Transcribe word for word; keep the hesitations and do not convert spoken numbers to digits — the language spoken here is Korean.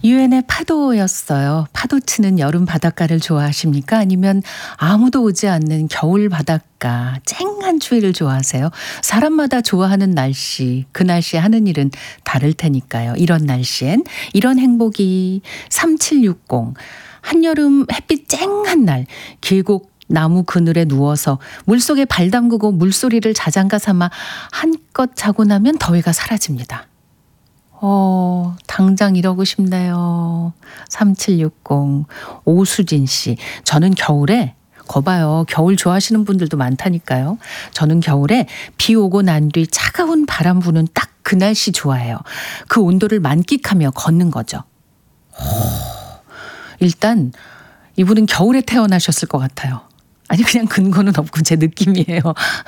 유엔의 파도였어요. 파도 치는 여름 바닷가를 좋아하십니까? 아니면 아무도 오지 않는 겨울 바닷가, 쨍한 추위를 좋아하세요? 사람마다 좋아하는 날씨, 그 날씨에 하는 일은 다를 테니까요. 이런 날씨엔 이런 행복이. 삼칠육공. 한여름 햇빛 쨍한 날, 길고 나무 그늘에 누워서 물속에 발 담그고 물소리를 자장가 삼아 한껏 자고 나면 더위가 사라집니다. 어, 당장 이러고 싶네요. 삼칠육공. 오수진 씨. 저는 겨울에, 거봐요. 겨울 좋아하시는 분들도 많다니까요. 저는 겨울에 비 오고 난 뒤 차가운 바람 부는 딱 그 날씨 좋아해요. 그 온도를 만끽하며 걷는 거죠. 일단 이분은 겨울에 태어나셨을 것 같아요. 아니 그냥 근거는 없고 제 느낌이에요.